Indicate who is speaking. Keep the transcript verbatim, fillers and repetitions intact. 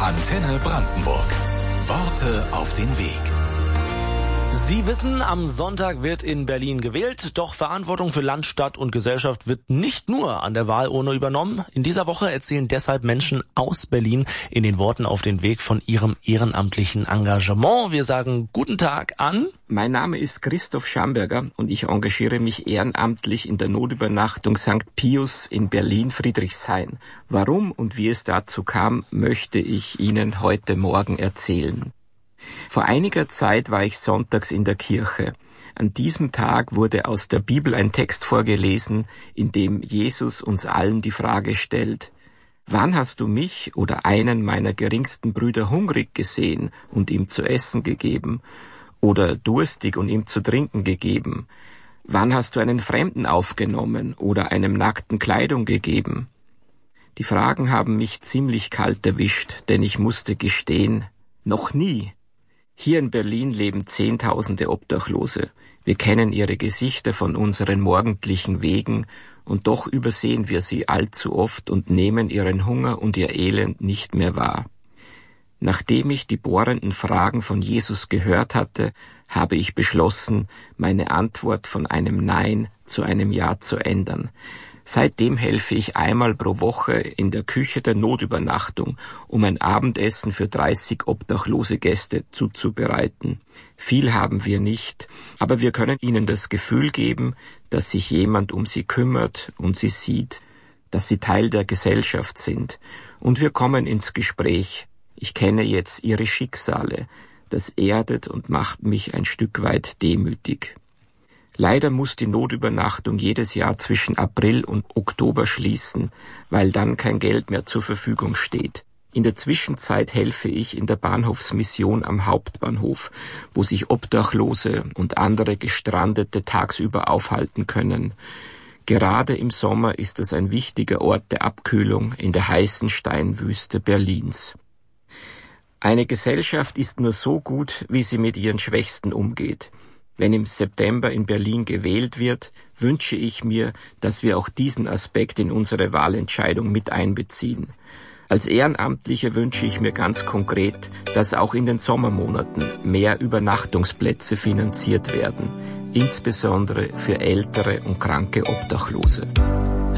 Speaker 1: Antenne Brandenburg. Worte auf den Weg.
Speaker 2: Sie wissen, am Sonntag wird in Berlin gewählt, doch Verantwortung für Land, Stadt und Gesellschaft wird nicht nur an der Wahlurne übernommen. In dieser Woche erzählen deshalb Menschen aus Berlin in den Worten auf den Weg von ihrem ehrenamtlichen Engagement. Wir sagen guten Tag an...
Speaker 3: Mein Name ist Christoph Schamberger und ich engagiere mich ehrenamtlich in der Notübernachtung Sankt Pius in Berlin-Friedrichshain. Warum und wie es dazu kam, möchte ich Ihnen heute Morgen erzählen. Vor einiger Zeit war ich sonntags in der Kirche. An diesem Tag wurde aus der Bibel ein Text vorgelesen, in dem Jesus uns allen die Frage stellt: Wann hast du mich oder einen meiner geringsten Brüder hungrig gesehen und ihm zu essen gegeben? Oder durstig und ihm zu trinken gegeben? Wann hast du einen Fremden aufgenommen oder einem Nackten Kleidung gegeben? Die Fragen haben mich ziemlich kalt erwischt, denn ich musste gestehen, noch nie. Hier in Berlin leben Zehntausende Obdachlose. Wir kennen ihre Gesichter von unseren morgendlichen Wegen, und doch übersehen wir sie allzu oft und nehmen ihren Hunger und ihr Elend nicht mehr wahr. Nachdem ich die bohrenden Fragen von Jesus gehört hatte, habe ich beschlossen, meine Antwort von einem Nein zu einem Ja zu ändern. Seitdem helfe ich einmal pro Woche in der Küche der Notübernachtung, um ein Abendessen für dreißig obdachlose Gäste zuzubereiten. Viel haben wir nicht, aber wir können ihnen das Gefühl geben, dass sich jemand um sie kümmert und sie sieht, dass sie Teil der Gesellschaft sind. Und wir kommen ins Gespräch. Ich kenne jetzt ihre Schicksale. Das erdet und macht mich ein Stück weit demütig. Leider muss die Notübernachtung jedes Jahr zwischen April und Oktober schließen, weil dann kein Geld mehr zur Verfügung steht. In der Zwischenzeit helfe ich in der Bahnhofsmission am Hauptbahnhof, wo sich Obdachlose und andere Gestrandete tagsüber aufhalten können. Gerade im Sommer ist es ein wichtiger Ort der Abkühlung in der heißen Steinwüste Berlins. Eine Gesellschaft ist nur so gut, wie sie mit ihren Schwächsten umgeht. Wenn im September in Berlin gewählt wird, wünsche ich mir, dass wir auch diesen Aspekt in unsere Wahlentscheidung mit einbeziehen. Als Ehrenamtlicher wünsche ich mir ganz konkret, dass auch in den Sommermonaten mehr Übernachtungsplätze finanziert werden, insbesondere für ältere und kranke Obdachlose.